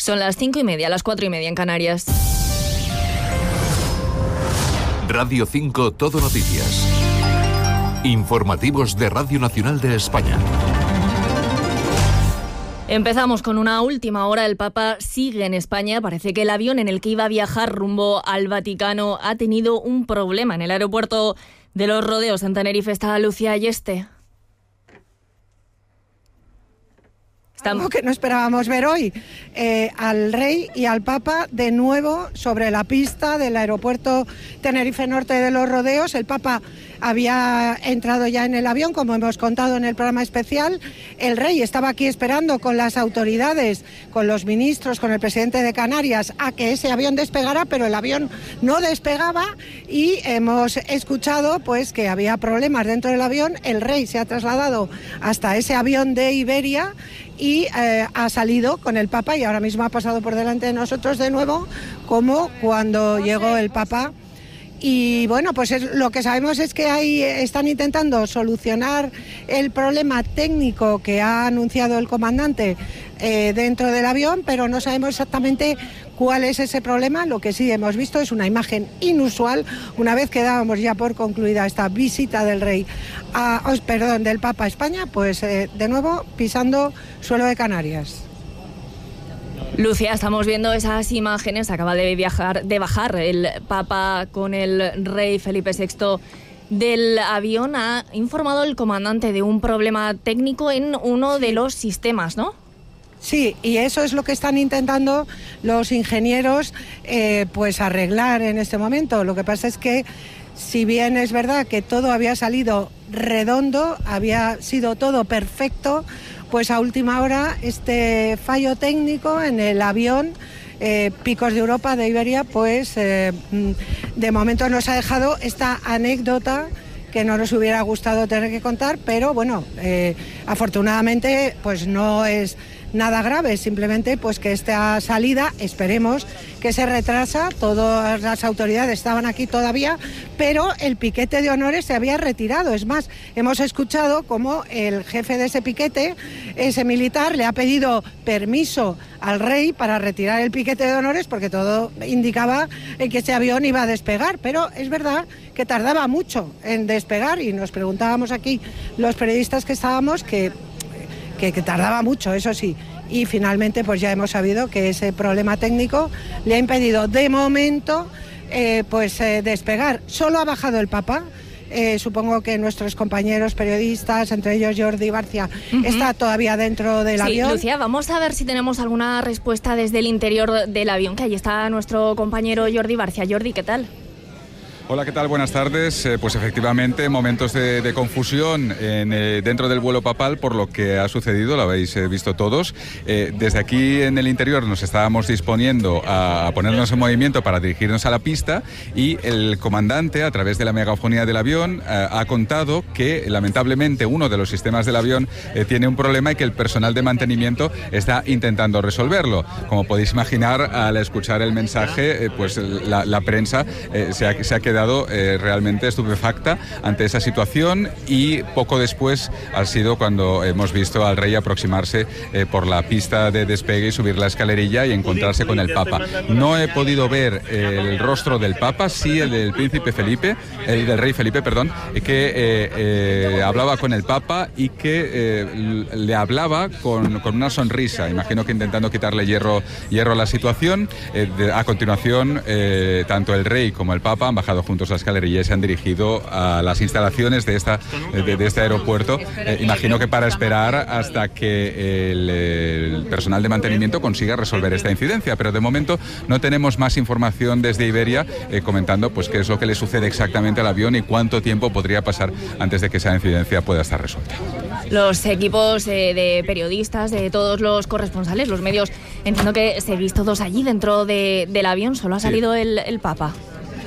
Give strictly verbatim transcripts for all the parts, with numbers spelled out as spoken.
Son las cinco y media, las cuatro y media en Canarias. Radio cinco Todo Noticias. Informativos de Radio Nacional de España. Empezamos con una última hora. El Papa sigue en España. Parece que el avión en el que iba a viajar rumbo al Vaticano ha tenido un problema en el aeropuerto de Los Rodeos en Tenerife. Está Lucía Ayeste. Algo que no esperábamos ver hoy, eh, al rey y al papa de nuevo sobre la pista del aeropuerto Tenerife Norte de Los Rodeos. El papa había entrado ya en el avión, como hemos contado en el programa especial. El rey estaba aquí esperando con las autoridades, con los ministros, con el presidente de Canarias, a que ese avión despegara, pero el avión no despegaba y hemos escuchado pues que había problemas dentro del avión. El rey se ha trasladado hasta ese avión de Iberia y eh, ha salido con el Papa y ahora mismo ha pasado por delante de nosotros de nuevo, como cuando llegó el Papa. Y bueno, pues es, lo que sabemos es que ahí están intentando solucionar el problema técnico que ha anunciado el comandante eh, dentro del avión, pero no sabemos exactamente cuál es ese problema. Lo que sí hemos visto es una imagen inusual, una vez que dábamos ya por concluida esta visita del rey, a, oh, perdón, del Papa a España, pues eh, de nuevo pisando suelo de Canarias. Lucía, estamos viendo esas imágenes. Acaba de viajar, de bajar el Papa con el rey Felipe sexto del avión. Ha informado el comandante de un problema técnico en uno de los sistemas, ¿no? Sí, y eso es lo que están intentando los ingenieros eh, pues arreglar en este momento. Lo que pasa es que, si bien es verdad que todo había salido redondo, había sido todo perfecto, pues a última hora este fallo técnico en el avión eh, Picos de Europa de Iberia, pues eh, de momento nos ha dejado esta anécdota que no nos hubiera gustado tener que contar, pero bueno, eh, afortunadamente pues no es nada grave, simplemente pues que esta salida, esperemos que se retrasa. Todas las autoridades estaban aquí todavía, pero el piquete de honores se había retirado. Es más, hemos escuchado cómo el jefe de ese piquete, ese militar, le ha pedido permiso al rey para retirar el piquete de honores, porque todo indicaba que ese avión iba a despegar, pero es verdad que tardaba mucho en despegar y nos preguntábamos aquí los periodistas que estábamos que Que, que tardaba mucho, eso sí, y finalmente pues ya hemos sabido que ese problema técnico le ha impedido de momento eh, pues eh, despegar. Solo ha bajado el Papa. Eh, supongo que nuestros compañeros periodistas, entre ellos Jordi Barcia, uh-huh. está todavía dentro del sí, avión. Lucía, vamos a ver si tenemos alguna respuesta desde el interior del avión, que allí está nuestro compañero Jordi Barcia. Jordi, ¿qué tal? Hola, ¿qué tal? Buenas tardes. Eh, pues efectivamente, momentos de, de confusión en, eh, dentro del vuelo papal por lo que ha sucedido, lo habéis eh, visto todos. Eh, desde aquí en el interior nos estábamos disponiendo a, a ponernos en movimiento para dirigirnos a la pista y el comandante, a través de la megafonía del avión, eh, ha contado que lamentablemente uno de los sistemas del avión eh, tiene un problema y que el personal de mantenimiento está intentando resolverlo. Como podéis imaginar, al escuchar el mensaje, eh, pues la, la prensa eh, se, ha, se ha quedado Eh, realmente estupefacta ante esa situación y poco después ha sido cuando hemos visto al rey aproximarse eh, por la pista de despegue y subir la escalerilla y encontrarse con el Papa. No he podido ver eh, el rostro del Papa, sí el del príncipe Felipe, el del rey Felipe, perdón, que eh, eh, hablaba con el Papa y que eh, le hablaba con, con una sonrisa, imagino que intentando quitarle hierro, hierro a la situación. Eh, de, a continuación, eh, tanto el rey como el Papa han bajado juntos a la escalerilla y se han dirigido a las instalaciones de, esta, de, de este aeropuerto. Eh, imagino que para esperar hasta que el, el personal de mantenimiento consiga resolver esta incidencia, pero de momento no tenemos más información desde Iberia eh, comentando pues qué es lo que le sucede exactamente al avión y cuánto tiempo podría pasar antes de que esa incidencia pueda estar resuelta. Los equipos eh, de periodistas, de todos los corresponsales, los medios, entiendo que seguís todos allí dentro de, del avión, solo ha salido sí. el, el Papa.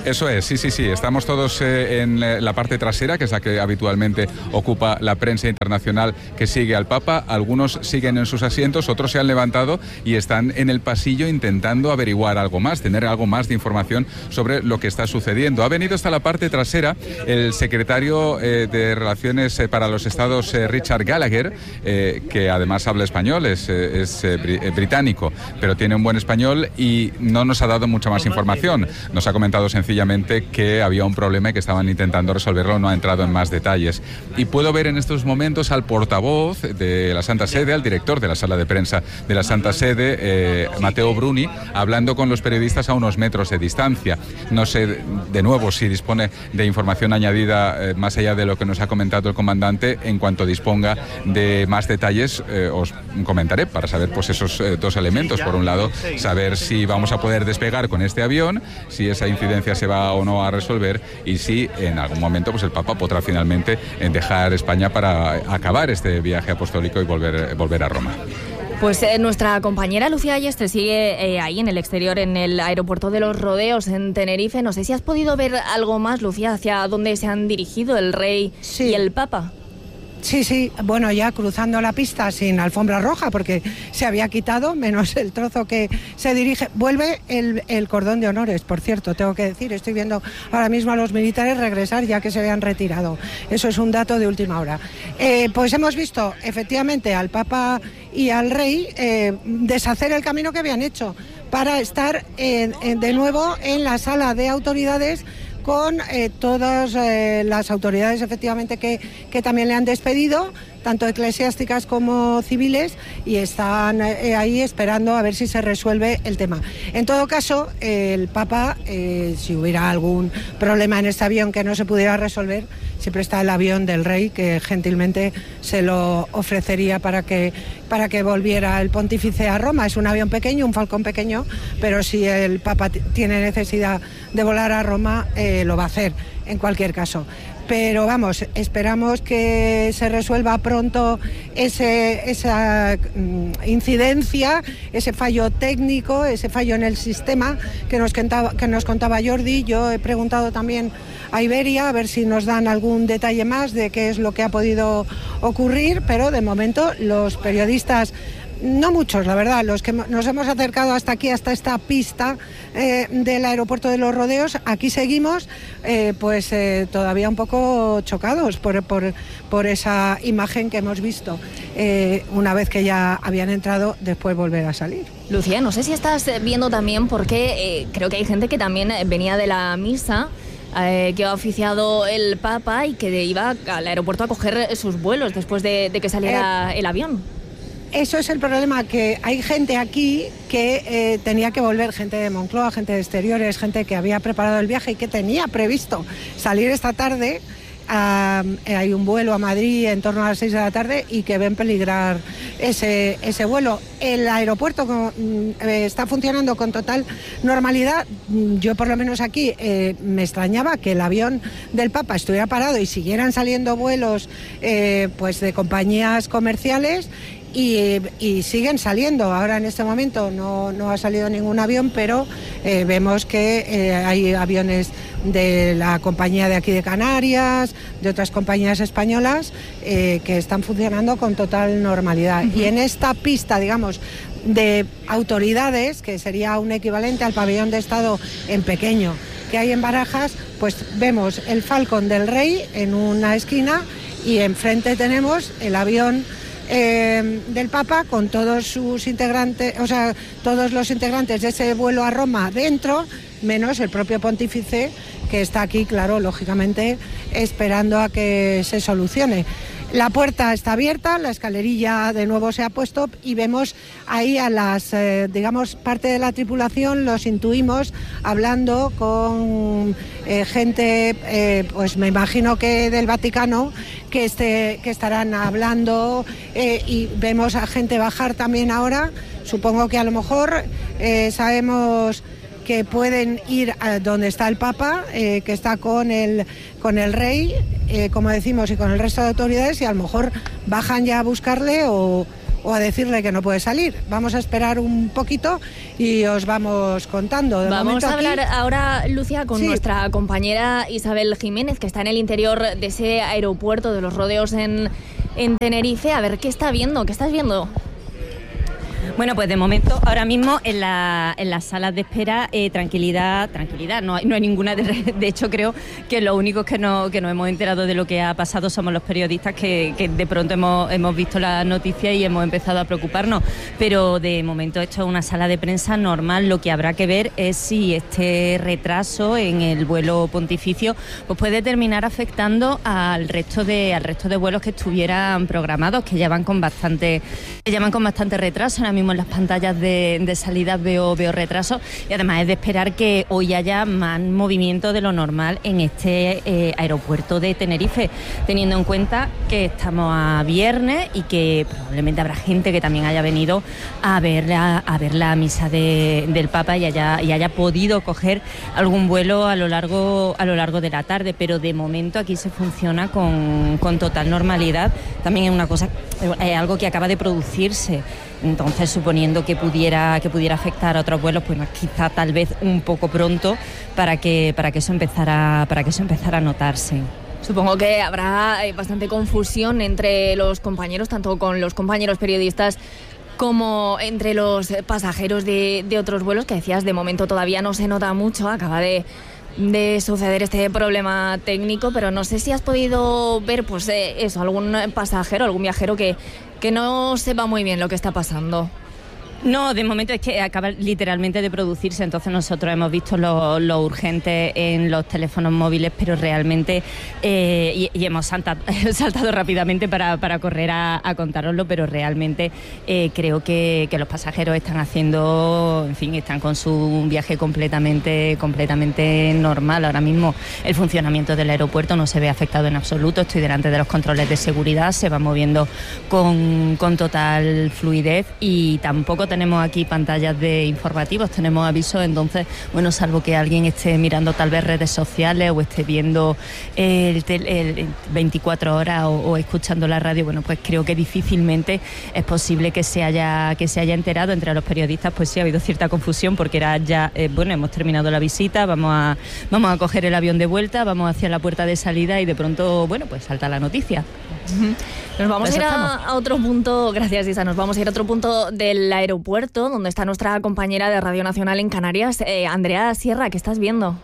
Eso es, sí, sí, sí. Estamos todos eh, en la parte trasera, que es la que habitualmente ocupa la prensa internacional que sigue al Papa. Algunos siguen en sus asientos, otros se han levantado y están en el pasillo intentando averiguar algo más, tener algo más de información sobre lo que está sucediendo. Ha venido hasta la parte trasera el secretario eh, de Relaciones eh, para los Estados, eh, Richard Gallagher, eh, que además habla español, es, eh, es eh, británico, pero tiene un buen español y no nos ha dado mucha más información. Nos ha comentado sencillamente que había un problema y que estaban intentando resolverlo, no ha entrado en más detalles. Y puedo ver en estos momentos al portavoz de la Santa Sede, al director de la sala de prensa de la Santa Sede, eh, Matteo Bruni, hablando con los periodistas a unos metros de distancia. No sé, de nuevo, si dispone de información añadida eh, más allá de lo que nos ha comentado el comandante. En cuanto disponga de más detalles, eh, os comentaré para saber pues esos eh, dos elementos. Por un lado, saber si vamos a poder despegar con este avión, si esa incidencia se va o no a resolver y si en algún momento pues el Papa podrá finalmente dejar España para acabar este viaje apostólico y volver, volver a Roma. Pues eh, nuestra compañera Lucía Ayestre sigue eh, ahí en el exterior, en el aeropuerto de Los Rodeos, en Tenerife. No sé si has podido ver algo más, Lucía, hacia dónde se han dirigido el rey sí. y el Papa. Sí, sí, bueno, ya cruzando la pista sin alfombra roja, porque se había quitado, menos el trozo que se dirige. Vuelve el, el cordón de honores, por cierto, tengo que decir, estoy viendo ahora mismo a los militares regresar ya que se habían retirado. Eso es un dato de última hora. Eh, pues hemos visto, efectivamente, al Papa y al Rey eh, deshacer el camino que habían hecho para estar eh, eh, de nuevo en la sala de autoridades con eh, todas eh, las autoridades efectivamente que, que también le han despedido, tanto eclesiásticas como civiles, y están eh, ahí esperando a ver si se resuelve el tema. En todo caso, eh, el Papa, eh, si hubiera algún problema en este avión que no se pudiera resolver, siempre está el avión del Rey, que gentilmente se lo ofrecería para que, para que volviera el pontífice a Roma. Es un avión pequeño, un Falcón pequeño, pero si el Papa t- tiene necesidad de volar a Roma, eh, lo va a hacer en cualquier caso. Pero vamos, esperamos que se resuelva pronto ese, esa mm, incidencia, ese fallo técnico, ese fallo en el sistema que nos, contaba, que nos contaba Jordi. Yo he preguntado también a Iberia a ver si nos dan algún detalle más de qué es lo que ha podido ocurrir, pero de momento los periodistas, no muchos, la verdad, los que nos hemos acercado hasta aquí, hasta esta pista eh, del aeropuerto de Los Rodeos, aquí seguimos eh, pues eh, todavía un poco chocados por, por, por esa imagen que hemos visto eh, una vez que ya habían entrado, después volver a salir. Lucía, no sé si estás viendo también, porque eh, creo que hay gente que también venía de la misa eh, que ha oficiado el Papa y que iba al aeropuerto a coger sus vuelos después de, de que saliera eh, el avión. Eso es el problema, que hay gente aquí que eh, tenía que volver, gente de Moncloa, gente de exteriores, gente que había preparado el viaje y que tenía previsto salir esta tarde. Uh, hay un vuelo a Madrid en torno a las seis de la tarde y que ven peligrar ese, ese vuelo. El aeropuerto con, eh, está funcionando con total normalidad. Yo por lo menos aquí eh, me extrañaba que el avión del Papa estuviera parado y siguieran saliendo vuelos eh, pues de compañías comerciales. Y, y siguen saliendo. Ahora en este momento no, no ha salido ningún avión, pero eh, vemos que eh, hay aviones de la compañía de aquí de Canarias, de otras compañías españolas eh, que están funcionando con total normalidad. Uh-huh. Y en esta pista, digamos, de autoridades, que sería un equivalente al pabellón de Estado en pequeño que hay en Barajas, pues vemos el Falcon del Rey en una esquina y enfrente tenemos el avión Eh, del Papa con todos sus integrantes, o sea, todos los integrantes de ese vuelo a Roma dentro, menos el propio pontífice, que está aquí, claro, lógicamente, esperando a que se solucione. La puerta está abierta, la escalerilla de nuevo se ha puesto y vemos ahí a las, eh, digamos, parte de la tripulación, los intuimos hablando con eh, gente, eh, pues me imagino que del Vaticano, que, este, que estarán hablando eh, y vemos a gente bajar también ahora. Supongo que a lo mejor eh, sabemos que pueden ir a donde está el Papa, eh, que está con el, con el Rey, eh, como decimos, y con el resto de autoridades, y a lo mejor bajan ya a buscarle o, o a decirle que no puede salir. Vamos a esperar un poquito y os vamos contando. De vamos a aquí... hablar ahora, Lucia, con sí. nuestra compañera Isabel Jiménez, que está en el interior de ese aeropuerto de los Rodeos en, en Tenerife. A ver, ¿qué está viendo? ¿Qué estás viendo? Bueno, pues de momento, ahora mismo en, la, en las salas de espera, eh, tranquilidad, tranquilidad, no hay, no hay ninguna. De, de hecho, creo que los únicos que, no, que nos hemos enterado de lo que ha pasado somos los periodistas que, que de pronto hemos, hemos visto la noticia y hemos empezado a preocuparnos. Pero de momento esto es una sala de prensa normal. Lo que habrá que ver es si este retraso en el vuelo pontificio pues puede terminar afectando al resto de, al resto de vuelos que estuvieran programados, que ya van con bastante, que ya van con bastante retraso. Ahora mismo en las pantallas de, de salida veo, veo retraso y además es de esperar que hoy haya más movimiento de lo normal en este eh, aeropuerto de Tenerife, teniendo en cuenta que estamos a viernes y que probablemente habrá gente que también haya venido a ver la, a ver la misa de, del Papa y haya, y haya podido coger algún vuelo a lo largo, a lo largo de la tarde, pero de momento aquí se funciona con, con total normalidad. También es una cosa, es algo que acaba de producirse. Entonces, suponiendo que pudiera que pudiera afectar a otros vuelos, pues quizá tal vez un poco pronto para que para que eso empezara para que eso empezara a notarse. Supongo que habrá bastante confusión entre los compañeros, tanto con los compañeros periodistas como entre los pasajeros de, de otros vuelos, que decías, de momento todavía no se nota mucho, acaba de de suceder este problema técnico, pero no sé si has podido ver pues eh, eso, algún pasajero, algún viajero que, que no sepa muy bien lo que está pasando. No, de momento es que acaba literalmente de producirse, entonces nosotros hemos visto lo, lo urgente en los teléfonos móviles, pero realmente, eh, y, y hemos saltado, saltado rápidamente para, para correr a, a contároslo, pero realmente eh, creo que, que los pasajeros están haciendo, en fin, están con su viaje completamente, completamente normal. Ahora mismo el funcionamiento del aeropuerto no se ve afectado en absoluto, estoy delante de los controles de seguridad, se va moviendo con, con total fluidez y tampoco tenemos aquí pantallas de informativos, tenemos avisos, entonces, bueno, salvo que alguien esté mirando tal vez redes sociales o esté viendo el, el, el veinticuatro horas o, o escuchando la radio, bueno, pues creo que difícilmente es posible que se haya que se haya enterado. Entre los periodistas, pues sí ha habido cierta confusión porque era ya, eh, bueno, hemos terminado la visita, vamos a vamos a coger el avión de vuelta, vamos hacia la puerta de salida y de pronto, bueno, pues salta la noticia. Uh-huh. Nos vamos pues a ir a, a otro punto, gracias Isa, nos vamos a ir a otro punto del aeropuerto, donde está nuestra compañera de Radio Nacional en Canarias, eh, Andrea Sierra, ¿qué estás viendo?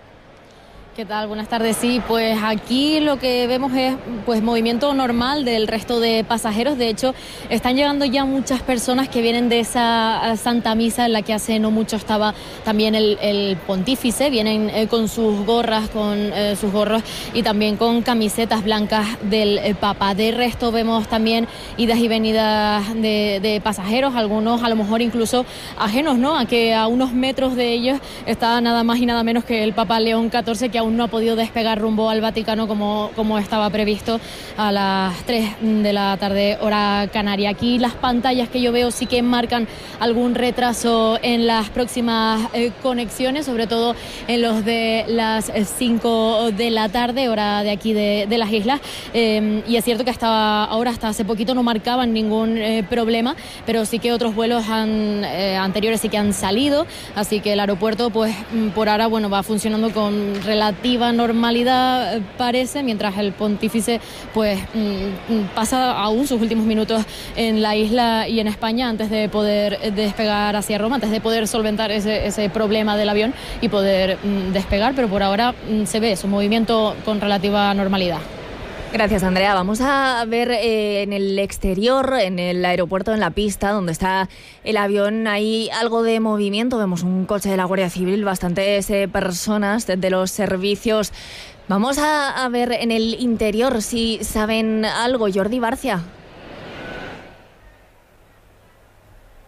¿Qué tal? Buenas tardes. Sí, pues aquí lo que vemos es pues movimiento normal del resto de pasajeros. De hecho, están llegando ya muchas personas que vienen de esa Santa Misa en la que hace no mucho estaba también el, el pontífice. Vienen eh, con sus gorras, con eh, sus gorros y también con camisetas blancas del eh, Papa. De resto vemos también idas y venidas de, de pasajeros, algunos a lo mejor incluso ajenos, ¿no? A que a unos metros de ellos está nada más y nada menos que el Papa León catorce, que aún no ha podido despegar rumbo al Vaticano como, como estaba previsto a las tres de la tarde hora canaria. Aquí las pantallas que yo veo sí que marcan algún retraso en las próximas eh, conexiones, sobre todo en los de las cinco de la tarde, hora de aquí de, de las islas. Eh, y es cierto que hasta ahora, hasta hace poquito, no marcaban ningún eh, problema, pero sí que otros vuelos han, eh, anteriores sí que han salido, así que el aeropuerto pues por ahora bueno va funcionando con relativa normalidad, parece, mientras el pontífice pues pasa aún sus últimos minutos en la isla y en España antes de poder despegar hacia Roma, antes de poder solventar ese, ese problema del avión y poder despegar, pero por ahora se ve su movimiento con relativa normalidad. Gracias, Andrea. Vamos a ver eh, en el exterior, en el aeropuerto, en la pista donde está el avión, hay algo de movimiento. Vemos un coche de la Guardia Civil, bastantes eh, personas de, de los servicios. Vamos a, a ver en el interior si saben algo. Jordi Barcia.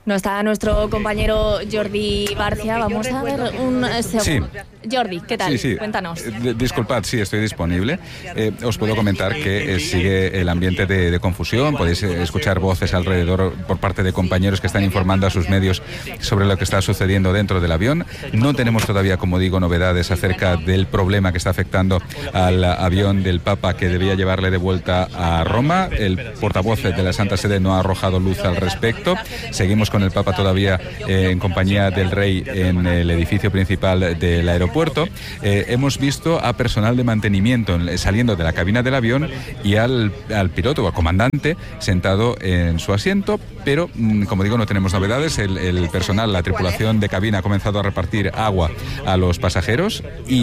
No está nuestro compañero Jordi Barcia. Vamos a ver un segundo. Sí. Jordi, ¿qué tal? Sí, sí. Cuéntanos. D- disculpad, sí, estoy disponible. Eh, os puedo comentar que eh, sigue el ambiente de, de confusión. Podéis eh, escuchar voces alrededor por parte de compañeros que están informando a sus medios sobre lo que está sucediendo dentro del avión. No tenemos todavía, como digo, novedades acerca del problema que está afectando al avión del Papa que debía llevarle de vuelta a Roma. El portavoz de la Santa Sede no ha arrojado luz al respecto. Seguimos con el Papa todavía eh, en compañía del Rey en el edificio principal del aeropuerto. Eh, hemos visto a personal de mantenimiento saliendo de la cabina del avión y al, al piloto o al comandante sentado en su asiento, pero como digo, no tenemos novedades. El, el personal, la tripulación de cabina ha comenzado a repartir agua a los pasajeros,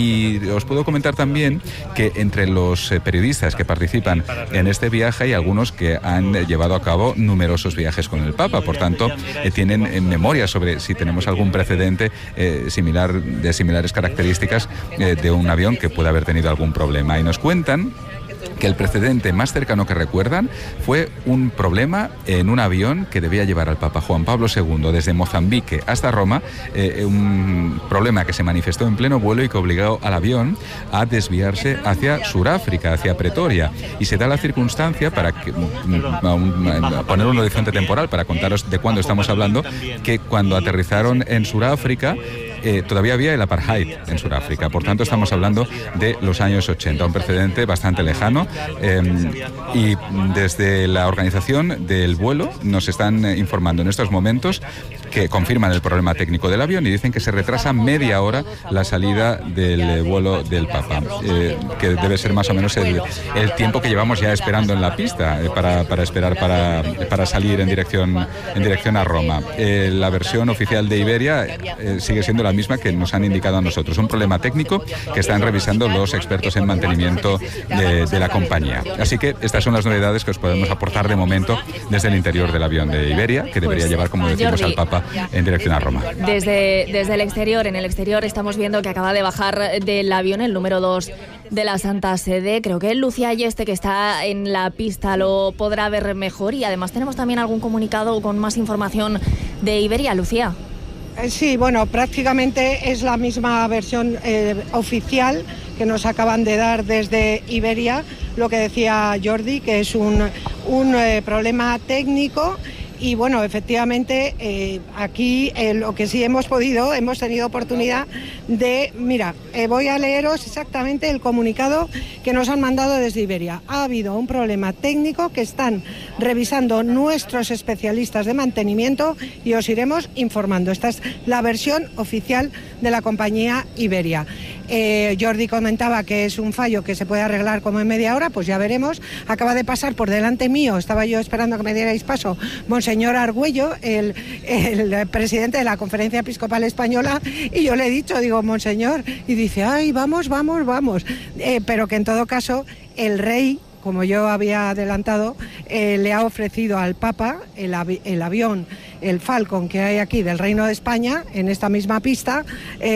y os puedo comentar también que entre los periodistas que participan en este viaje hay algunos que han llevado a cabo numerosos viajes con el Papa, por tanto eh, tienen en memoria sobre si tenemos algún precedente eh, similar de similares características eh, de un avión que pueda haber tenido algún problema, y nos cuentan que el precedente más cercano que recuerdan fue un problema en un avión que debía llevar al Papa Juan Pablo segundo desde Mozambique hasta Roma, eh, un problema que se manifestó en pleno vuelo y que obligó al avión a desviarse hacia Sudáfrica, hacia Pretoria, y se da la circunstancia, para que, a un, a poner un horizonte temporal para contaros de cuándo estamos hablando, que cuando aterrizaron en Sudáfrica Eh, todavía había el apartheid en Sudáfrica, por tanto estamos hablando de los años ochenta, un precedente bastante lejano, eh, y desde la organización del vuelo nos están informando en estos momentos que confirman el problema técnico del avión y dicen que se retrasa media hora la salida del vuelo del Papa, eh, que debe ser más o menos el, el tiempo que llevamos ya esperando en la pista eh, para, para esperar para, para salir en dirección, en dirección a Roma. Eh, la versión oficial de Iberia eh, sigue siendo la misma que nos han indicado a nosotros, un problema técnico que están revisando los expertos en mantenimiento de, de la compañía. Así que estas son las novedades que os podemos aportar de momento desde el interior del avión de Iberia, que debería llevar, como decimos, al Papa en dirección a Roma. Desde, desde el exterior, en el exterior estamos viendo que acaba de bajar del avión el número dos de la Santa Sede. Creo que Lucía Ayeste, que está en la pista, lo podrá ver mejor, y además tenemos también algún comunicado con más información de Iberia. Lucía. Sí, bueno, prácticamente es la misma versión eh, oficial que nos acaban de dar desde Iberia, lo que decía Jordi, que es un, un eh, problema técnico. Y bueno, efectivamente, eh, aquí eh, lo que sí hemos podido, hemos tenido oportunidad de, mira, eh, voy a leeros exactamente el comunicado que nos han mandado desde Iberia. Ha habido un problema técnico que están revisando nuestros especialistas de mantenimiento y os iremos informando. Esta es la versión oficial de la compañía Iberia. Eh, Jordi comentaba que es un fallo que se puede arreglar como en media hora, pues ya veremos. Acaba de pasar por delante mío, estaba yo esperando que me dierais paso, Monseñor Argüello, el, el presidente de la Conferencia Episcopal Española, y yo le he dicho, digo, Monseñor, y dice, ay, vamos, vamos, vamos, eh, pero que en todo caso el rey, como yo había adelantado, eh, le ha ofrecido al Papa el, avi- el avión, el Falcon que hay aquí del Reino de España, en esta misma pista,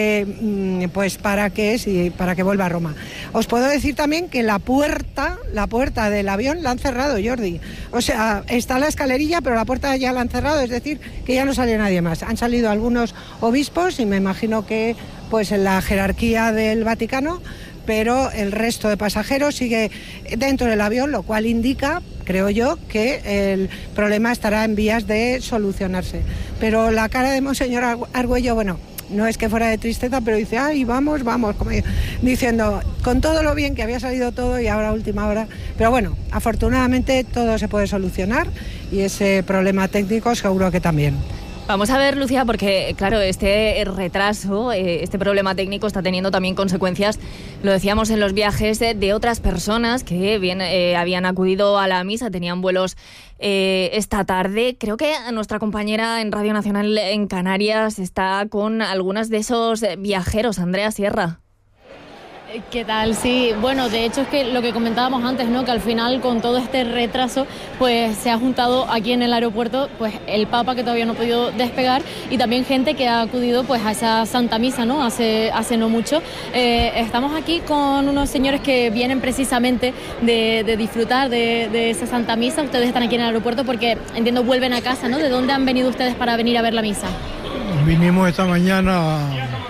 eh, pues para que, sí, para que vuelva a Roma. Os puedo decir también que la puerta, la puerta del avión la han cerrado, Jordi. O sea, está la escalerilla, pero la puerta ya la han cerrado, es decir, que ya no sale nadie más. Han salido algunos obispos y me imagino que pues en la jerarquía del Vaticano, pero el resto de pasajeros sigue dentro del avión, lo cual indica, creo yo, que el problema estará en vías de solucionarse. Pero la cara de Monseñor Argüello, bueno, no es que fuera de tristeza, pero dice, ay, vamos, vamos, como diciendo, con todo lo bien que había salido todo y ahora a última hora. Pero bueno, afortunadamente todo se puede solucionar y ese problema técnico seguro que también. Vamos a ver, Lucía, porque claro, este retraso, este problema técnico está teniendo también consecuencias, lo decíamos, en los viajes de, de otras personas que bien eh, habían acudido a la misa, tenían vuelos eh, esta tarde. Creo que nuestra compañera en Radio Nacional en Canarias está con algunos de esos viajeros, Andrea Sierra. ¿Qué tal? Sí, bueno, de hecho es que lo que comentábamos antes, ¿no? Que al final con todo este retraso pues se ha juntado aquí en el aeropuerto pues el Papa, que todavía no ha podido despegar, y también gente que ha acudido pues a esa Santa Misa, ¿no? Hace, hace no mucho. Eh, estamos aquí con unos señores que vienen precisamente de, de disfrutar de, de esa Santa Misa. Ustedes están aquí en el aeropuerto porque, entiendo, vuelven a casa, ¿no? ¿De dónde han venido ustedes para venir a ver la misa? Vinimos esta mañana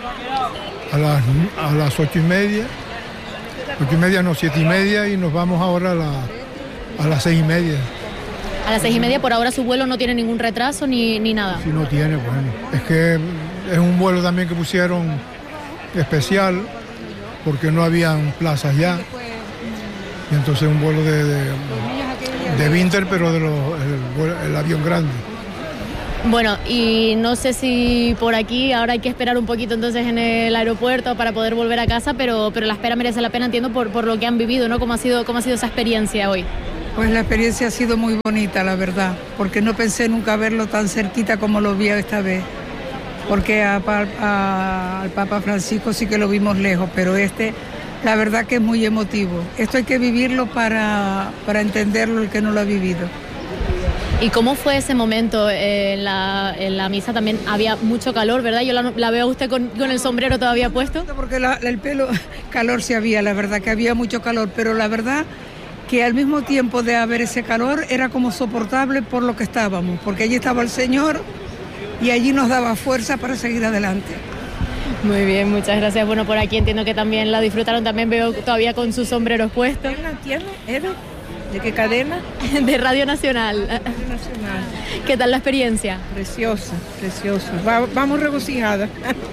a las, a las ocho y media, ocho y media, no, siete y media, y nos vamos ahora a, la, a las seis y media. A las seis y media, por ahora su vuelo no tiene ningún retraso ni, ni nada. Si no tiene, bueno, es que es un vuelo también que pusieron especial porque no habían plazas ya, y entonces un vuelo de, de, de Winter, pero de los, el, el avión grande. Bueno, y no sé si por aquí ahora hay que esperar un poquito entonces en el aeropuerto para poder volver a casa, pero, pero la espera merece la pena, entiendo, por, por lo que han vivido, ¿no? ¿Cómo ha sido, cómo ha sido esa experiencia hoy? Pues la experiencia ha sido muy bonita, la verdad, porque no pensé nunca verlo tan cerquita como lo vi esta vez, porque a, a, al Papa Francisco sí que lo vimos lejos, pero este, la verdad que es muy emotivo. Esto hay que vivirlo para, para entenderlo el que no lo ha vivido. ¿Y cómo fue ese momento en la, en la misa? También había mucho calor, ¿verdad? Yo la, la veo a usted con, con el sombrero todavía puesto. Porque la, el pelo, calor sí había, la verdad que había mucho calor, pero la verdad que al mismo tiempo de haber ese calor era como soportable por lo que estábamos, porque allí estaba el Señor y allí nos daba fuerza para seguir adelante. Muy bien, muchas gracias. Bueno, por aquí entiendo que también la disfrutaron, también veo todavía con sus sombreros puestos. ¿Tiene? ¿Era? ¿De qué cadena? De Radio Nacional. Radio Nacional. ¿Qué tal la experiencia? Preciosa, preciosa. Va, vamos regocijadas.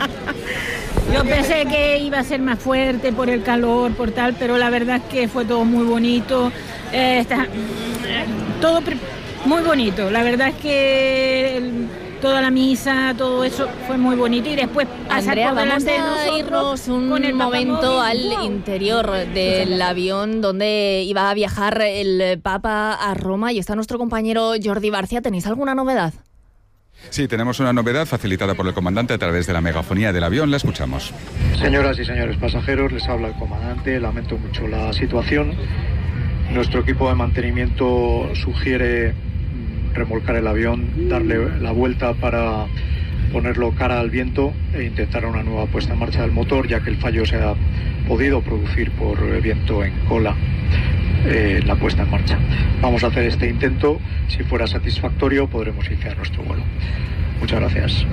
Yo pensé que iba a ser más fuerte por el calor, por tal, pero la verdad es que fue todo muy bonito. Eh, está, todo pre- muy bonito. La verdad es que el, toda la misa, todo eso fue muy bonito, y después Andrea, por vamos de a irnos un con el momento Papa al Móvil. interior del avión donde iba a viajar el Papa a Roma, y está nuestro compañero Jordi Barcia. ¿Tenéis alguna novedad? Sí, tenemos una novedad facilitada por el comandante a través de la megafonía del avión. La escuchamos. Señoras y señores pasajeros, les habla el comandante. Lamento mucho la situación. Nuestro equipo de mantenimiento sugiere remolcar el avión, darle la vuelta para ponerlo cara al viento e intentar una nueva puesta en marcha del motor, ya que el fallo se ha podido producir por viento en cola eh, la puesta en marcha. Vamos a hacer este intento. Si fuera satisfactorio, podremos iniciar nuestro vuelo. Muchas gracias.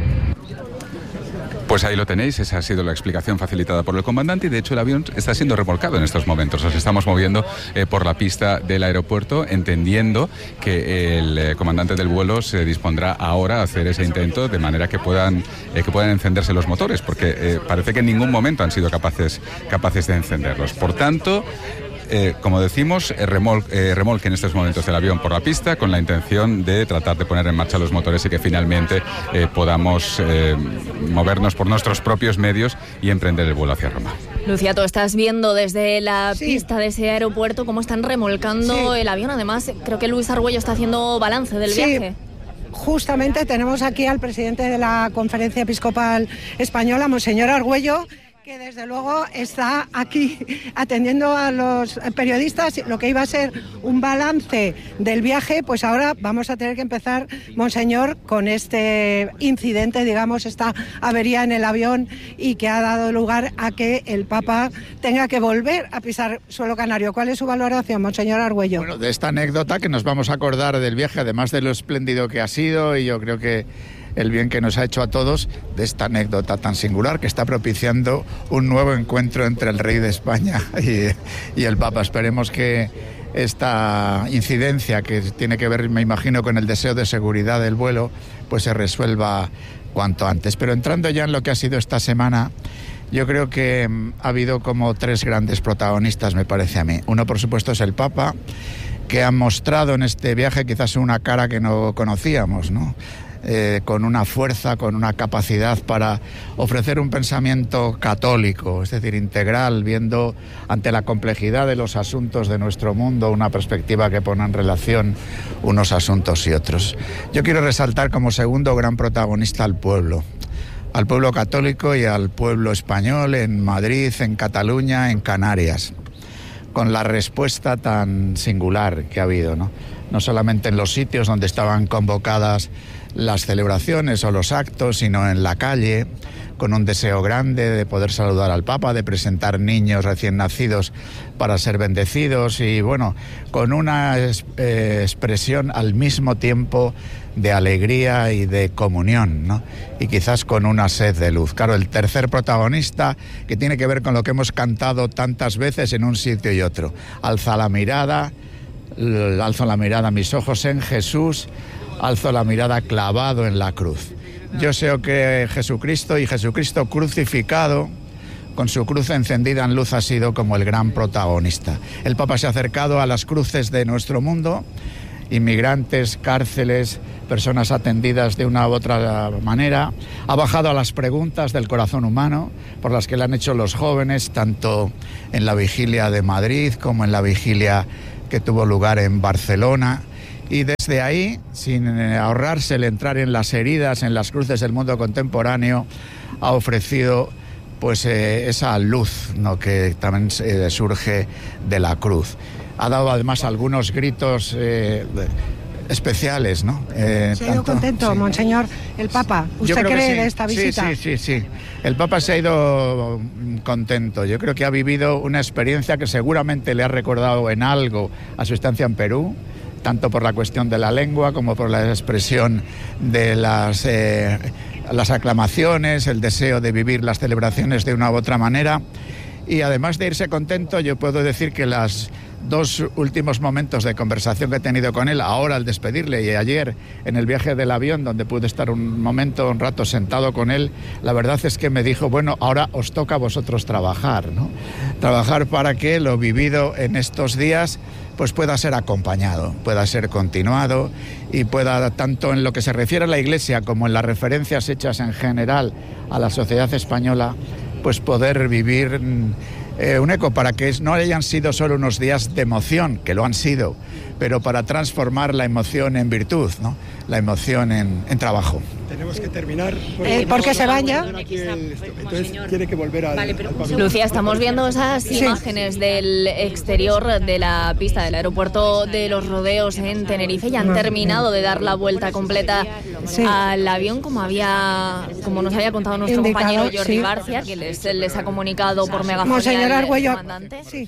Pues ahí lo tenéis, esa ha sido la explicación facilitada por el comandante, y de hecho el avión está siendo remolcado en estos momentos. Nos estamos moviendo eh, por la pista del aeropuerto, entendiendo que el eh, comandante del vuelo se dispondrá ahora a hacer ese intento de manera que puedan, eh, que puedan encenderse los motores, porque eh, parece que en ningún momento han sido capaces, capaces de encenderlos. Por tanto, Eh, como decimos, eh, remol, eh, remolque en estos momentos el avión por la pista con la intención de tratar de poner en marcha los motores y que finalmente eh, podamos eh, movernos por nuestros propios medios y emprender el vuelo hacia Roma. Lucía, tú estás viendo desde la Sí. pista de ese aeropuerto cómo están remolcando Sí. el avión. Además, creo que Luis Argüello está haciendo balance del Sí. viaje. Justamente tenemos aquí al presidente de la Conferencia Episcopal Española, Monseñor Argüello, que desde luego está aquí atendiendo a los periodistas. Lo que iba a ser un balance del viaje, pues ahora vamos a tener que empezar, Monseñor, con este incidente, digamos, esta avería en el avión, y que ha dado lugar a que el Papa tenga que volver a pisar suelo canario. ¿Cuál es su valoración, Monseñor Argüello? Bueno, de esta anécdota que nos vamos a acordar del viaje, además de lo espléndido que ha sido, y yo creo que el bien que nos ha hecho a todos, de esta anécdota tan singular que está propiciando un nuevo encuentro entre el rey de España y, y el Papa. Esperemos que esta incidencia, que tiene que ver, me imagino, con el deseo de seguridad del vuelo, pues se resuelva cuanto antes. Pero entrando ya en lo que ha sido esta semana, yo creo que ha habido como tres grandes protagonistas, me parece a mí. Uno, por supuesto, es el Papa, que ha mostrado en este viaje quizás una cara que no conocíamos, ¿no? Eh, con una fuerza, con una capacidad para ofrecer un pensamiento católico, es decir, integral, viendo ante la complejidad de los asuntos de nuestro mundo una perspectiva que pone en relación unos asuntos y otros. Yo quiero resaltar como segundo gran protagonista al pueblo, al pueblo católico y al pueblo español en Madrid, en Cataluña, en Canarias, con la respuesta tan singular que ha habido, ¿no? No solamente en los sitios donde estaban convocadas las celebraciones o los actos, sino en la calle, con un deseo grande de poder saludar al Papa, de presentar niños recién nacidos para ser bendecidos y, bueno, con una eh, expresión al mismo tiempo de alegría y de comunión, ¿no? Y quizás con una sed de luz. Claro, el tercer protagonista, que tiene que ver con lo que hemos cantado tantas veces en un sitio y otro. Alza la mirada, alzo la mirada a mis ojos en Jesús, alzo la mirada clavado en la cruz. Yo sé que Jesucristo y Jesucristo crucificado, con su cruz encendida en luz, ha sido como el gran protagonista. El Papa se ha acercado a las cruces de nuestro mundo, inmigrantes, cárceles, personas atendidas de una u otra manera, ha bajado a las preguntas del corazón humano por las que le han hecho los jóvenes, tanto en la vigilia de Madrid como en la vigilia que tuvo lugar en Barcelona. Y desde ahí, sin ahorrarse el entrar en las heridas, en las cruces del mundo contemporáneo, ha ofrecido pues eh, esa luz, ¿no?, que también eh, surge de la cruz. Ha dado además algunos gritos eh, especiales, ¿no? Eh, se ha ido tanto, contento, sí. Monseñor, el Papa. ¿Usted cree sí. de esta visita? Sí, sí, sí, sí. El Papa se ha ido contento. Yo creo que ha vivido una experiencia que seguramente le ha recordado en algo a su estancia en Perú, tanto por la cuestión de la lengua como por la expresión de las, eh, las aclamaciones, el deseo de vivir las celebraciones de una u otra manera. Y además de irse contento, yo puedo decir que los dos últimos momentos de conversación que he tenido con él, ahora al despedirle y ayer en el viaje del avión, donde pude estar un momento, un rato sentado con él, la verdad es que me dijo, bueno, ahora os toca a vosotros trabajar, ¿no? Trabajar para que lo vivido en estos días pues pueda ser acompañado, pueda ser continuado y pueda, tanto en lo que se refiere a la Iglesia como en las referencias hechas en general a la sociedad española, pues poder vivir eh, un eco para que no hayan sido solo unos días de emoción, que lo han sido, pero para transformar la emoción en virtud, ¿no? La emoción en, en trabajo. Tenemos que terminar. Eh, ¿Por qué se van ya? Entonces tiene que volver al, vale, pero, al Lucía, estamos viendo esas sí. imágenes del exterior de la pista del aeropuerto de Los Rodeos en Tenerife. Ya han terminado de dar la vuelta completa sí. al avión, como había, como nos había contado nuestro Indicado, compañero Jordi sí. Barcia, que les, les ha comunicado por megafonía Monseñor Argüello, comandante. Sí.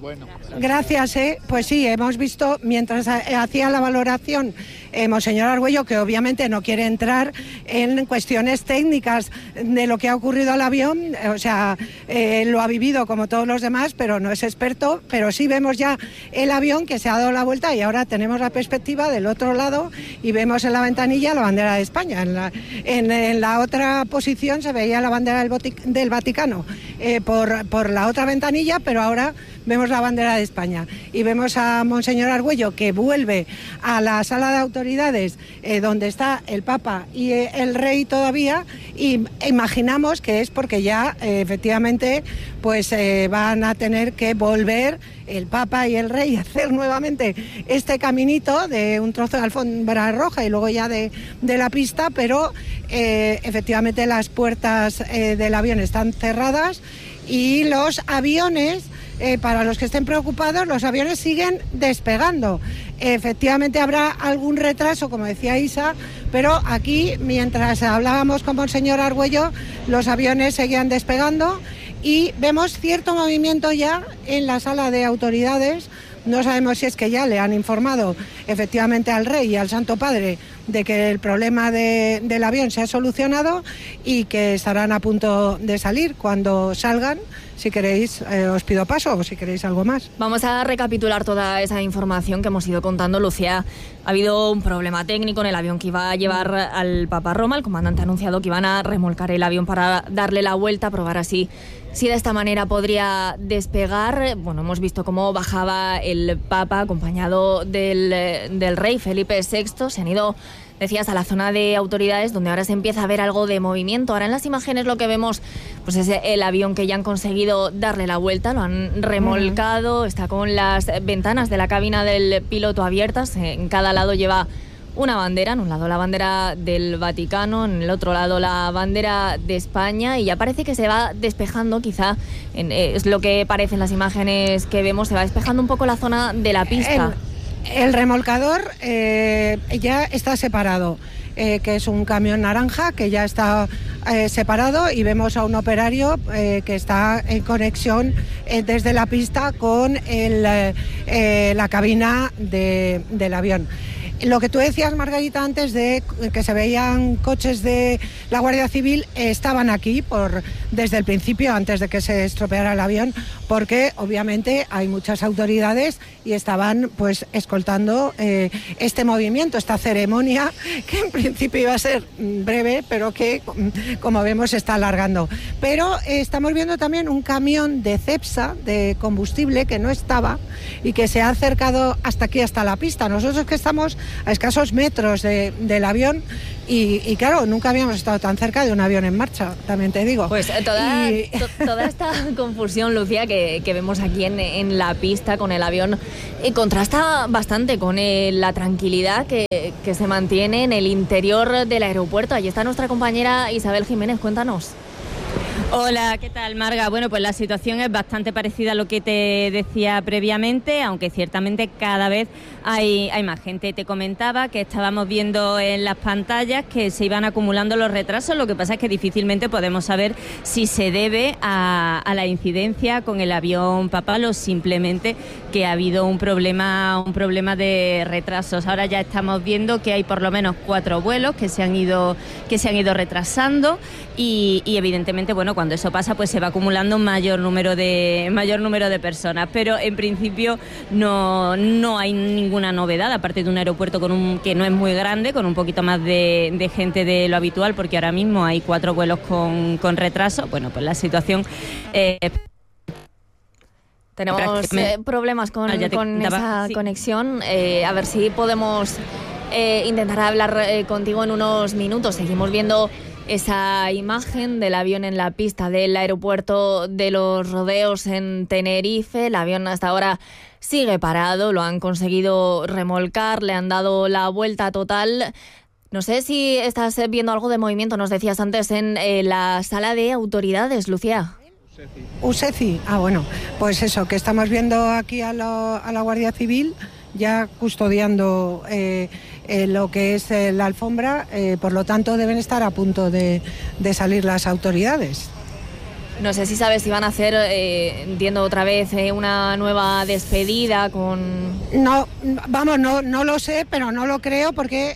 Gracias, eh. Pues sí, hemos visto, mientras hacía la valoración eh, Monseñor Argüello, que obviamente no quiere entrar en cuestiones técnicas de lo que ha ocurrido al avión, o sea, eh, lo ha vivido como todos los demás, pero no es experto, pero sí vemos ya el avión que se ha dado la vuelta y ahora tenemos la perspectiva del otro lado y vemos en la ventanilla la bandera de España. En la, en, en la otra posición se veía la bandera del, Botic, del Vaticano eh, por, por la otra ventanilla, pero ahora vemos la bandera de España y vemos a Monseñor Argüello que vuelve a la sala de autoridades eh, donde está el Papa y eh, el Rey todavía, y imaginamos que es porque ya eh, efectivamente pues eh, van a tener que volver el Papa y el Rey a hacer nuevamente este caminito de un trozo de alfombra roja y luego ya de, de la pista, pero eh, efectivamente las puertas eh, del avión están cerradas y los aviones, Eh, para los que estén preocupados, los aviones siguen despegando. Efectivamente habrá algún retraso, como decía Isa, pero aquí, mientras hablábamos con Monseñor Argüello, los aviones seguían despegando y vemos cierto movimiento ya en la sala de autoridades. No sabemos si es que ya le han informado efectivamente al Rey y al Santo Padre de que el problema de, del avión se ha solucionado y que estarán a punto de salir. Cuando salgan, si queréis, eh, os pido paso o si queréis algo más. Vamos a recapitular toda esa información que hemos ido contando. Lucía, ha habido un problema técnico en el avión que iba a llevar al Papa a Roma. El comandante ha anunciado que iban a remolcar el avión para darle la vuelta, probar así si de esta manera podría despegar. Bueno, hemos visto cómo bajaba el Papa acompañado del, del Rey Felipe sexto. Se han ido, decías, a la zona de autoridades donde ahora se empieza a ver algo de movimiento. Ahora en las imágenes lo que vemos pues es el avión que ya han conseguido darle la vuelta, lo han remolcado, está con las ventanas de la cabina del piloto abiertas, en cada lado lleva una bandera, en un lado la bandera del Vaticano, en el otro lado la bandera de España, y ya parece que se va despejando, quizá en, eh, es lo que parecen las imágenes que vemos, se va despejando un poco la zona de la pista. El, el remolcador eh, ya está separado, eh, que es un camión naranja que ya está eh, separado, y vemos a un operario eh, que está en conexión eh, desde la pista con el, eh, eh, la cabina de, del avión. Lo que tú decías, Margarita, antes de que se veían coches de la Guardia Civil, eh, estaban aquí por, desde el principio, antes de que se estropeara el avión, porque obviamente hay muchas autoridades y estaban pues escoltando eh, este movimiento, esta ceremonia, que en principio iba a ser breve, pero que, como vemos, se está alargando. Pero eh, estamos viendo también un camión de Cepsa, de combustible, que no estaba y que se ha acercado hasta aquí, hasta la pista. Nosotros que estamos a escasos metros de, del avión y, y claro, nunca habíamos estado tan cerca de un avión en marcha, también te digo. Pues toda, y... to, toda esta confusión, Lucía, que, que vemos aquí en, en la pista con el avión, eh, contrasta bastante con eh, la tranquilidad que, que se mantiene en el interior del aeropuerto. Allí está nuestra compañera Isabel Jiménez, cuéntanos. Hola, ¿qué tal, Marga? Bueno, pues la situación es bastante parecida a lo que te decía previamente, aunque ciertamente cada vez hay, hay más gente. Te comentaba que estábamos viendo en las pantallas que se iban acumulando los retrasos, lo que pasa es que difícilmente podemos saber si se debe a, a la incidencia con el avión Papal o simplemente que ha habido un problema, un problema de retrasos. Ahora ya estamos viendo que hay por lo menos cuatro vuelos que se han ido, que se han ido retrasando y, y evidentemente, bueno, cuando eso pasa, pues se va acumulando un mayor número de mayor número de personas, pero en principio no, no hay ninguna novedad, aparte de un aeropuerto con un que no es muy grande, con un poquito más de, de gente de lo habitual, porque ahora mismo hay cuatro vuelos con, con retraso. Bueno, pues la situación... Eh, Tenemos eh, problemas con, ah, con esa sí. conexión, eh, a ver si podemos eh, intentar hablar eh, contigo en unos minutos. Seguimos viendo esa imagen del avión en la pista del aeropuerto de Los Rodeos en Tenerife. El avión hasta ahora sigue parado, lo han conseguido remolcar, le han dado la vuelta total. No sé si estás viendo algo de movimiento, nos decías antes en eh, la sala de autoridades, Lucía. USECI, ah bueno, pues eso, que estamos viendo aquí a, lo, a la Guardia Civil ya custodiando eh, eh, lo que es eh, la alfombra, eh, por lo tanto deben estar a punto de, de salir las autoridades. No sé si sabes si van a hacer, eh, entiendo otra vez, eh, una nueva despedida con... No, vamos, no, no lo sé, pero no lo creo porque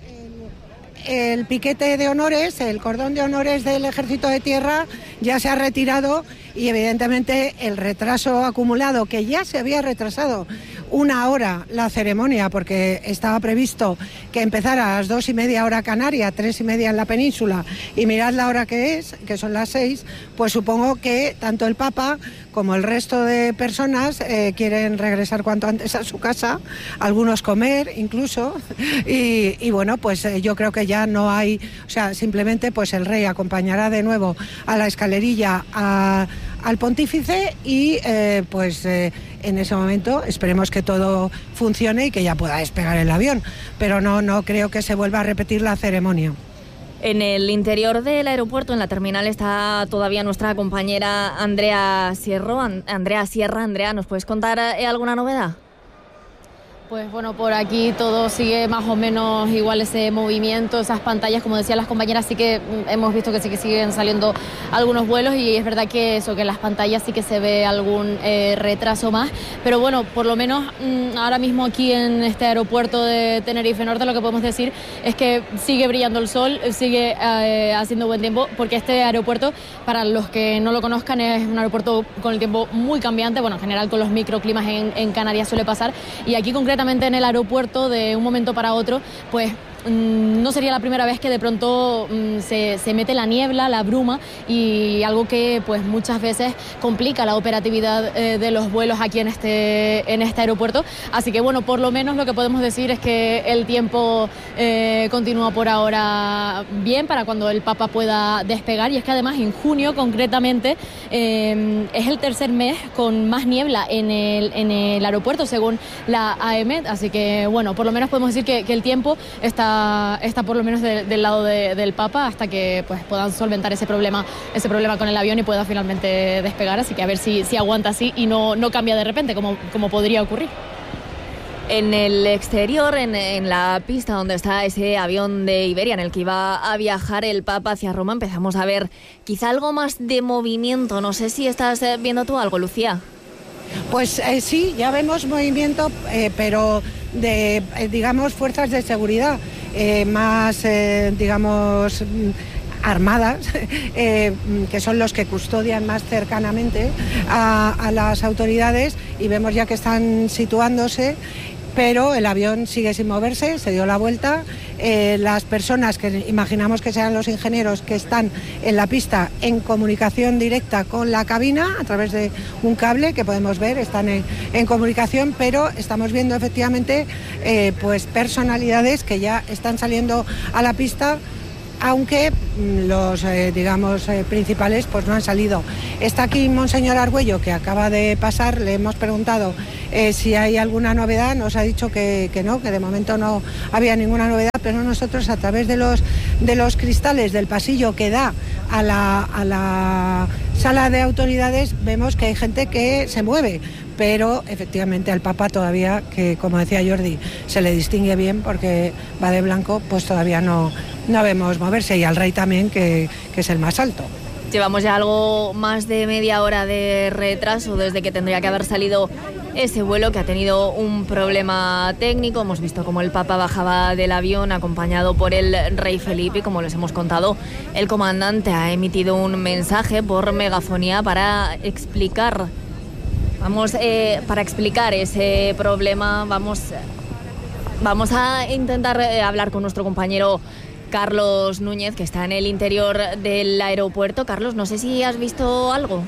el, el piquete de honores, el cordón de honores del Ejército de Tierra ya se ha retirado y evidentemente el retraso acumulado, que ya se había retrasado una hora la ceremonia porque estaba previsto que empezara a las dos y media hora canaria, tres y media en la península, y mirad la hora que es, que son las seis, pues supongo que tanto el Papa como el resto de personas eh, quieren regresar cuanto antes a su casa, algunos comer incluso, y, y bueno, pues eh, yo creo que ya no hay, o sea, simplemente pues el rey acompañará de nuevo a la escalerilla a, al pontífice y eh, pues eh, en ese momento esperemos que todo funcione y que ya pueda despegar el avión, pero no, no creo que se vuelva a repetir la ceremonia. En el interior del aeropuerto, en la terminal, está todavía nuestra compañera Andrea Sierro. Andrea Sierra, Andrea, ¿nos puedes contar eh, alguna novedad? Pues bueno, por aquí todo sigue más o menos igual, ese movimiento, esas pantallas, como decían las compañeras, sí que hemos visto que sí que siguen saliendo algunos vuelos y es verdad que eso, que en las pantallas sí que se ve algún eh, retraso más, pero bueno, por lo menos mmm, ahora mismo aquí en este aeropuerto de Tenerife Norte lo que podemos decir es que sigue brillando el sol, sigue eh, haciendo buen tiempo, porque este aeropuerto, para los que no lo conozcan, es un aeropuerto con el tiempo muy cambiante, bueno, en general con los microclimas en, en Canarias suele pasar, y aquí concretamente en el aeropuerto de un momento para otro, pues no sería la primera vez que de pronto se, se mete la niebla, la bruma, y algo que pues muchas veces complica la operatividad eh, de los vuelos aquí en este, en este aeropuerto. Así que bueno, por lo menos lo que podemos decir es que el tiempo eh, continúa por ahora bien para cuando el Papa pueda despegar, y es que además en junio concretamente eh, es el tercer mes con más niebla en el, en el aeropuerto según la A E M E T, así que bueno, por lo menos podemos decir que, que el tiempo está está, está por lo menos de, del lado de, del Papa hasta que pues, puedan solventar ese problema, ese problema con el avión y pueda finalmente despegar. Así que a ver si, si aguanta así y no, no cambia de repente, como, como podría ocurrir. En el exterior, en, en la pista donde está ese avión de Iberia en el que iba a viajar el Papa hacia Roma, empezamos a ver quizá algo más de movimiento. No sé si estás viendo tú algo, Lucía. Pues eh, sí, ya vemos movimiento, eh, pero de, eh, digamos, fuerzas de seguridad eh, más, eh, digamos, armadas, eh, que son los que custodian más cercanamente a, a las autoridades, y vemos ya que están situándose. Pero el avión sigue sin moverse, se dio la vuelta. Eh, las personas que imaginamos que sean los ingenieros que están en la pista en comunicación directa con la cabina a través de un cable que podemos ver, están en, en comunicación, pero estamos viendo efectivamente eh, pues personalidades que ya están saliendo a la pista, aunque los eh, digamos eh, principales pues no han salido. Está aquí Monseñor Argüello, que acaba de pasar. Le hemos preguntado eh, si hay alguna novedad. Nos ha dicho que, que no, que de momento no había ninguna novedad, pero nosotros a través de los de los cristales del pasillo que da a la, a la sala de autoridades vemos que hay gente que se mueve, pero efectivamente al Papa todavía, que como decía Jordi, se le distingue bien porque va de blanco, pues todavía no, no vemos moverse, y al Rey también, que, que es el más alto. Llevamos ya algo más de media hora de retraso desde que tendría que haber salido ese vuelo, que ha tenido un problema técnico. Hemos visto cómo el Papa bajaba del avión acompañado por el Rey Felipe, y como les hemos contado, el comandante ha emitido un mensaje por megafonía para explicar Vamos, eh, para explicar ese problema, vamos, vamos a intentar eh, hablar con nuestro compañero Carlos Núñez, que está en el interior del aeropuerto. Carlos, no sé si has visto algo.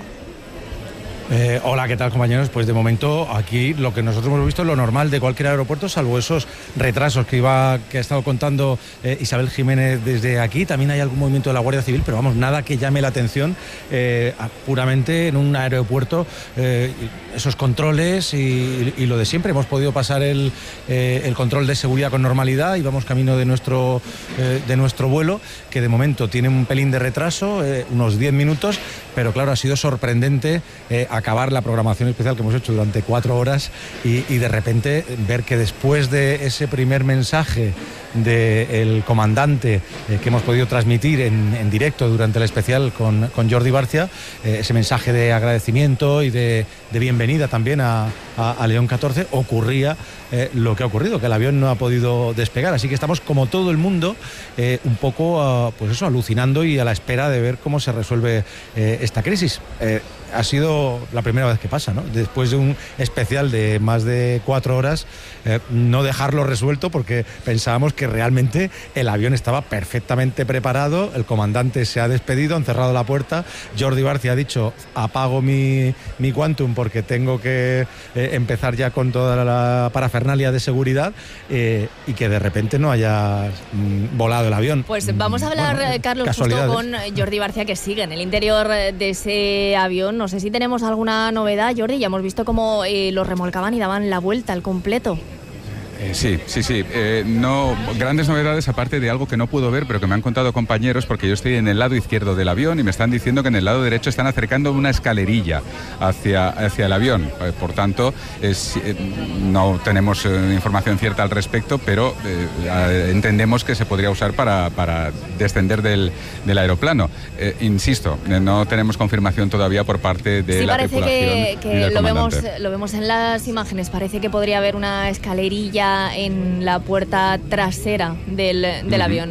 Eh, hola, ¿qué tal, compañeros? Pues de momento aquí lo que nosotros hemos visto es lo normal de cualquier aeropuerto, salvo esos retrasos que iba que ha estado contando eh, Isabel Jiménez desde aquí. También hay algún movimiento de la Guardia Civil, pero vamos, nada que llame la atención. Eh, puramente en un aeropuerto, eh, esos controles y, y lo de siempre. Hemos podido pasar el, eh, el control de seguridad con normalidad y vamos camino de nuestro, eh, de nuestro vuelo, que de momento tiene un pelín de retraso, eh, unos diez minutos, pero claro, ha sido sorprendente eh, acabar la programación especial que hemos hecho durante cuatro horas y, y de repente ver que después de ese primer mensaje del comandante eh, que hemos podido transmitir en, en directo durante el especial con, con Jordi Barcia, eh, ese mensaje de agradecimiento y de, de bienvenida también a, a, a León catorce, ocurría eh, lo que ha ocurrido, que el avión no ha podido despegar. Así que estamos, como todo el mundo, eh, un poco uh, pues eso, alucinando y a la espera de ver cómo se resuelve eh, esta crisis. Eh, ha sido la primera vez que pasa, ¿no? Después de un especial de más de cuatro horas, eh, no dejarlo resuelto, porque pensábamos que realmente el avión estaba perfectamente preparado, el comandante se ha despedido, han cerrado la puerta, Jordi Barcia ha dicho apago mi, mi Quantum porque tengo que eh, empezar ya con toda la parafernalia de seguridad, eh, y que de repente no haya mm, volado el avión. Pues vamos a hablar, bueno, Carlos, justo con Jordi Barcia, que sigue en el interior de ese avión. No sé si tenemos alguna novedad, Jordi. Ya hemos visto cómo eh, lo remolcaban y daban la vuelta al completo. Eh, sí, sí, sí. Eh, no grandes novedades, aparte de algo que no puedo ver, pero que me han contado compañeros, porque yo estoy en el lado izquierdo del avión y me están diciendo que en el lado derecho están acercando una escalerilla hacia, hacia el avión. Eh, por tanto, es, eh, no tenemos eh, información cierta al respecto, pero eh, entendemos que se podría usar para, para descender del, del aeroplano. Eh, insisto, eh, no tenemos confirmación todavía por parte de sí, la parece tripulación. Que, que lo vemos, lo vemos en las imágenes. Parece que podría haber una escalerilla en la puerta trasera del, del uh-huh. avión.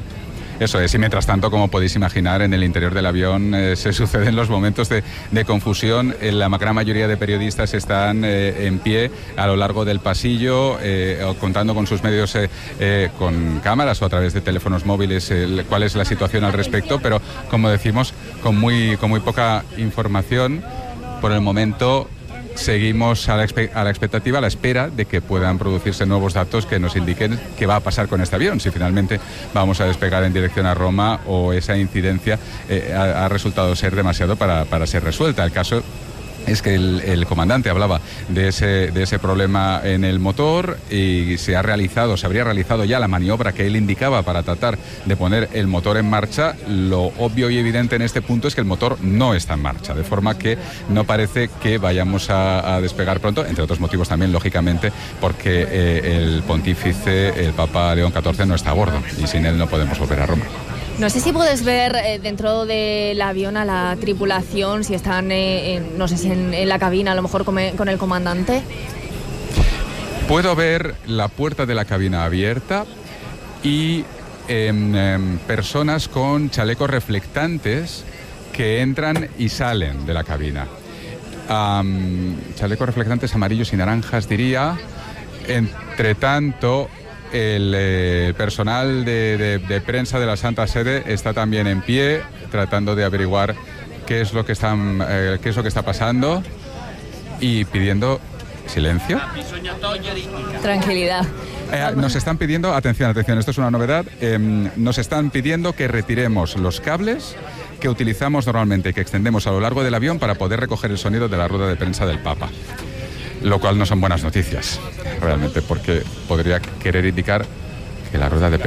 Eso es, y mientras tanto, como podéis imaginar, en el interior del avión eh, se suceden los momentos de, de confusión. La gran mayoría de periodistas están eh, en pie a lo largo del pasillo, eh, contando con sus medios, eh, eh, con cámaras o a través de teléfonos móviles, eh, cuál es la situación al respecto, pero como decimos, con muy, con muy poca información por el momento. Seguimos a la, a la expectativa, a la espera de que puedan producirse nuevos datos que nos indiquen qué va a pasar con este avión, si finalmente vamos a despegar en dirección a Roma o esa incidencia eh, ha, ha resultado ser demasiado para, para ser resuelta. El caso es que el, el comandante hablaba de ese, de ese problema en el motor y se ha realizado, se habría realizado ya la maniobra que él indicaba para tratar de poner el motor en marcha. Lo obvio y evidente en este punto es que el motor no está en marcha, de forma que no parece que vayamos a, a despegar pronto, entre otros motivos también, lógicamente, porque eh, el pontífice, el Papa León catorce, no está a bordo y sin él no podemos volver a Roma. No sé si puedes ver eh, dentro del avión a la tripulación, si están, eh, en, no sé si en, en la cabina, a lo mejor con, con el comandante. Puedo ver la puerta de la cabina abierta y eh, eh, personas con chalecos reflectantes que entran y salen de la cabina. Um, chalecos reflectantes amarillos y naranjas, diría. Entre tanto, el eh, personal de, de, de prensa de la Santa Sede está también en pie, tratando de averiguar qué es lo que están, eh, qué es lo que está pasando y pidiendo silencio. Tranquilidad. Eh, nos están pidiendo, atención, atención, esto es una novedad, eh, nos están pidiendo que retiremos los cables que utilizamos normalmente y que extendemos a lo largo del avión para poder recoger el sonido de la rueda de prensa del Papa. Lo cual no son buenas noticias, realmente, porque podría querer indicar que la rueda de prensa